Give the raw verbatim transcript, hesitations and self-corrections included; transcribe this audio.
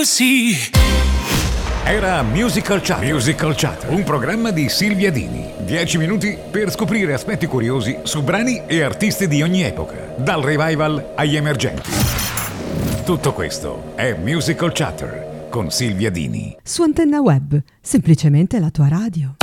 Sì. Era Musical Chatter. Musical Chatter, un programma di Silvia Dini. Dieci minuti per scoprire aspetti curiosi su brani e artisti di ogni epoca, dal revival agli emergenti. Tutto questo è Musical Chatter con Silvia Dini. Su Antenna Web, semplicemente la tua radio.